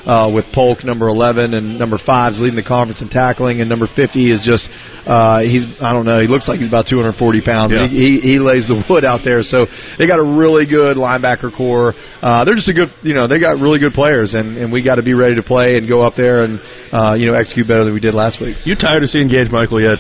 with Polk, number 11, and number 5 is leading the conference in tackling, and number 50 is just he looks like he's about 240 pounds. Yeah. He lays the wood out there. So they got a really good linebacker core. They're just a good, they got really good players, and we got to be ready to play and go up there and execute better than we did last week. You tired of seeing Gage Michael yet?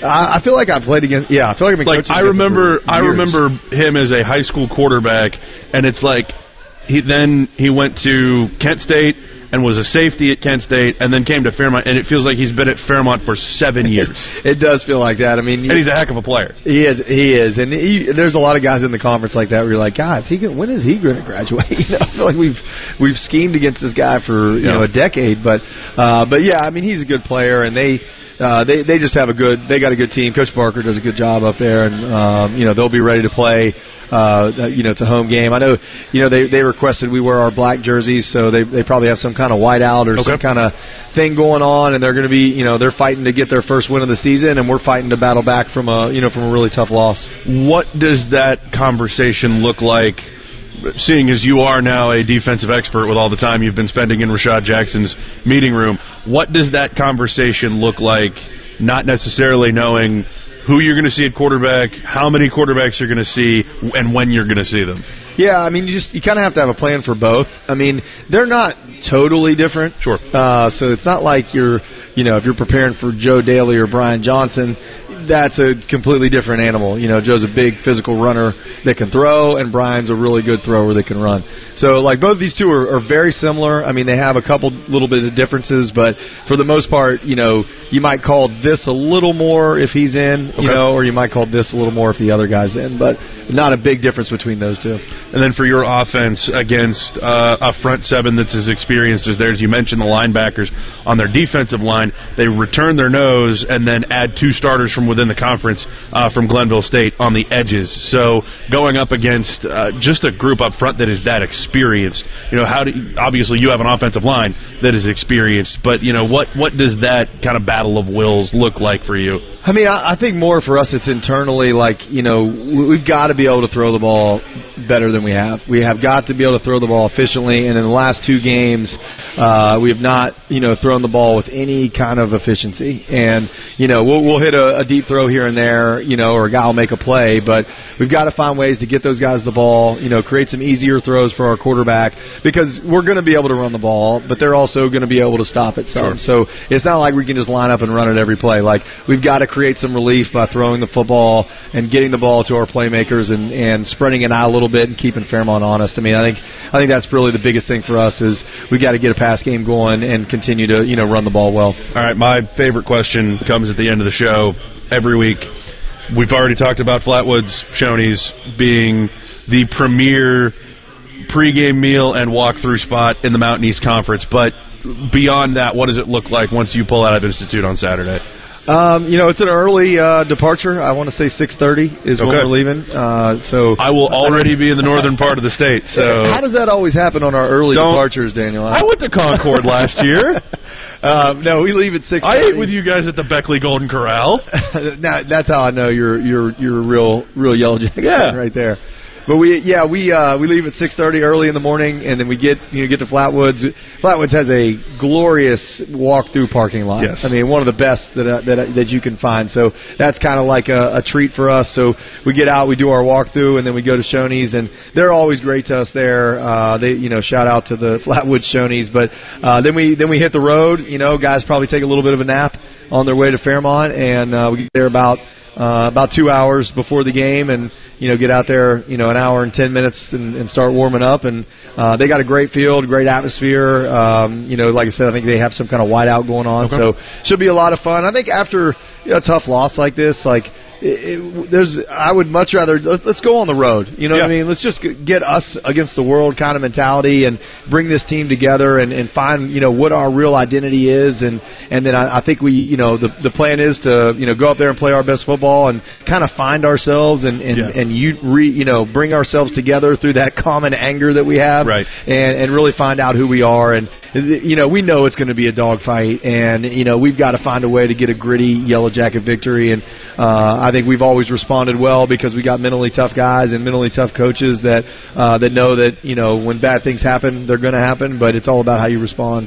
I feel like I've played against. Yeah, I feel like I've been coaching. I remember him as a high school quarterback, and it's like he went to Kent State and was a safety at Kent State, and then came to Fairmont, and it feels like he's been at Fairmont for 7 years. It does feel like that. I mean, and he's a heck of a player. He is, and there's a lot of guys in the conference like that where you're like, God, when is he going to graduate? I feel like we've schemed against this guy for a decade, but yeah, I mean, he's a good player, and they just have they got a good team. Coach Barker does a good job up there, and they'll be ready to play. It's a home game. I know, they requested we wear our black jerseys, so they probably have some kind of whiteout or some kind of thing going on, and they're going to be, they're fighting to get their first win of the season, and we're fighting to battle back from a really tough loss. What does that conversation look like, seeing as you are now a defensive expert with all the time you've been spending in Rashad Jackson's meeting room? What does that conversation look like, not necessarily knowing who you're going to see at quarterback, how many quarterbacks you're going to see, and when you're going to see them? Yeah, I mean, you kind of have to have a plan for both. I mean, they're not totally different. Sure. So it's not like if you're preparing for Joe Daly or Brian Johnson, that's a completely different animal. Joe's a big physical runner that can throw, and Brian's a really good thrower that can run. So, both of these two are very similar. I mean, they have a couple little bit of differences, but for the most part, you might call this a little more if he's in, or you might call this a little more if the other guy's in, but not a big difference between those two. And then for your offense against a front seven that's as experienced as theirs, you mentioned the linebackers on their defensive line. They return their nose and then add 2 starters from within the conference from Glenville State on the edges. So going up against just a group up front that is that experienced, obviously you have an offensive line that is experienced, but what does that kind of battle of wills look like for you? I mean, I think more for us it's internally, we've got to be able to throw the ball better than we have. We have got to be able to throw the ball efficiently, and in the last 2 games, we have not, thrown the ball with any kind of efficiency. And, we'll hit a deep throw here and there, or a guy will make a play, but we've got to find ways to get those guys the ball, create some easier throws for our quarterback, because we're going to be able to run the ball, but they're also going to be able to stop it some. Sure. So it's not like we can just line up and run it every play. We've got to create some relief by throwing the football and getting the ball to our playmakers and spreading it out a little bit and keeping Fairmont honest. I mean, I think that's really the biggest thing for us is we got to get a pass game going and continue to run the ball well. All right, my favorite question comes at the end of the show every week. We've already talked about Flatwoods Shoney's being the premier pregame meal and walkthrough spot in the Mountain East Conference, but beyond that, what does it look like once you pull out of Institute on Saturday? It's an early departure. I want to say 6:30 is when we're leaving. So I will already be in the northern part of the state. So how does that always happen on our early departures, Daniel? I went to Concord last year. No, we leave at 6:30. I ate with you guys at the Beckley Golden Corral. Now, that's how I know you're a real Yellow Jacket fan right there. But we leave at 6:30 early in the morning, and then we get to Flatwoods. Flatwoods has a glorious walk-through parking lot. Yes. I mean, one of the best that you can find. So that's kind of like a treat for us. So we get out, we do our walkthrough, and then we go to Shoney's, and they're always great to us there. They shout out to the Flatwoods Shoney's, but then we hit the road. Guys probably take a little bit of a nap on their way to Fairmont, and we get there about 2 hours before the game, and get out there an hour and 10 minutes and start warming up. And they got a great field, great atmosphere. Like I said, I think they have some kind of whiteout going on, so should be a lot of fun. I think after a tough loss like this, I would much rather let's go on the road. You know what I mean? Let's just get us against the world kind of mentality and bring this team together and find what our real identity is. And then I think we the plan is to go up there and play our best football and kind of find ourselves and bring ourselves together through that common anger that we have, right? And really find out who we are. And we know it's going to be a dogfight, and we've got to find a way to get a gritty Yellow Jacket victory. And I think we've always responded well because we got mentally tough guys and mentally tough coaches that know that when bad things happen, they're going to happen. But it's all about how you respond.